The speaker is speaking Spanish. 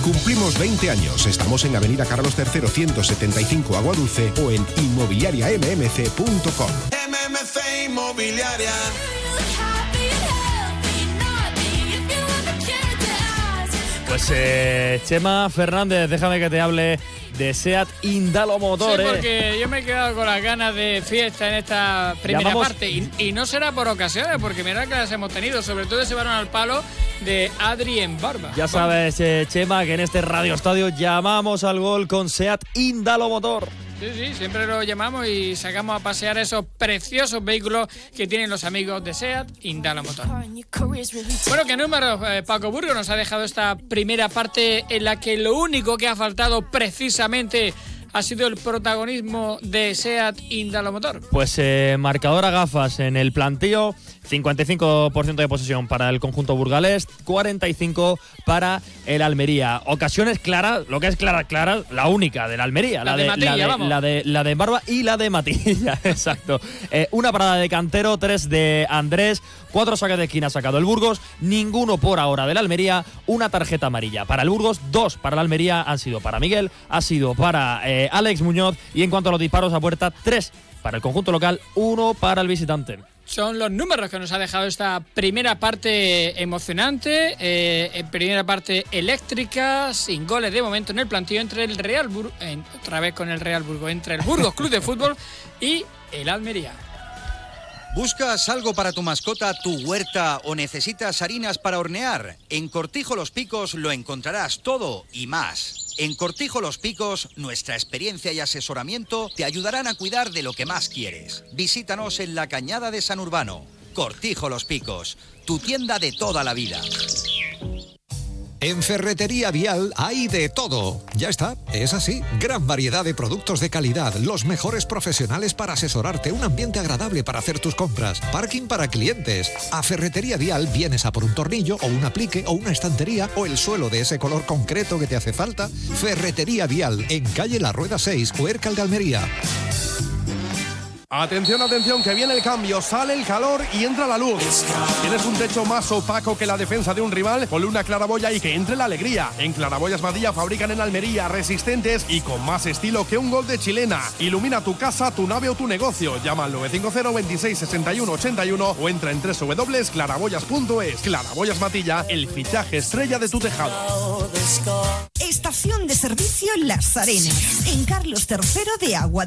Cumplimos 20 años. Estamos en Avenida Carlos III 175 Aguadulce o en inmobiliariammc.com. MMC Inmobiliaria. Pues Chema Fernández, déjame que te hable de SEAT Indalomotor. Sí, porque yo me he quedado con las ganas de fiesta en esta primera parte y no será por ocasiones, porque mira que las hemos tenido, sobre todo ese balón al palo de Adri en Barba. Ya sabes, Chema, que en este Radio Estadio llamamos al gol con SEAT Indalomotor. Sí, siempre lo llamamos y sacamos a pasear esos preciosos vehículos que tienen los amigos de SEAT Indalomotor. Bueno, ¿qué números Paco Burgos nos ha dejado esta primera parte en la que lo único que ha faltado precisamente ha sido el protagonismo de SEAT Indalomotor? Pues marcador a gafas en el plantío, 55% de posesión para el conjunto burgalés, 45% para el Almería. Ocasiones claras, lo que es clara, la única de la Almería, la de Barba y la de Matilla, exacto. Una parada de Cantero, 3 de Andrés, 4 saques de esquina ha sacado el Burgos, ninguno por ahora del Almería, una tarjeta amarilla para el Burgos, 2 para el Almería, han sido para Miguel, ha sido para Alex Muñoz, y en cuanto a los disparos a puerta, 3 para el conjunto local, 1 para el visitante. Son los números que nos ha dejado esta primera parte emocionante, primera parte eléctrica, sin goles de momento en el plantío entre el Real Burgos, otra vez con el Real Burgos, entre el Burgos Club de Fútbol y el Almería. ¿Buscas algo para tu mascota, tu huerta o necesitas harinas para hornear? En Cortijo Los Picos lo encontrarás todo y más. En Cortijo Los Picos, nuestra experiencia y asesoramiento te ayudarán a cuidar de lo que más quieres. Visítanos en la Cañada de San Urbano. Cortijo Los Picos, tu tienda de toda la vida. En Ferretería Vial hay de todo. Ya está, es así. Gran variedad de productos de calidad, los mejores profesionales para asesorarte, un ambiente agradable para hacer tus compras, parking para clientes. A Ferretería Vial vienes a por un tornillo o un aplique o una estantería o el suelo de ese color concreto que te hace falta. Ferretería Vial, en calle La Rueda 6, Huércal de Almería. Atención, atención, que viene el cambio, sale el calor y entra la luz. ¿Tienes un techo más opaco que la defensa de un rival? Ponle una claraboya y que entre la alegría. En Claraboyas Matilla fabrican en Almería, resistentes y con más estilo que un gol de chilena. Ilumina tu casa, tu nave o tu negocio. Llama al 950 26 61 81 o entra en www.claraboyas.es. Claraboyas Matilla, el fichaje estrella de tu tejado. Estación de servicio Las Arenas, en Carlos III de Agua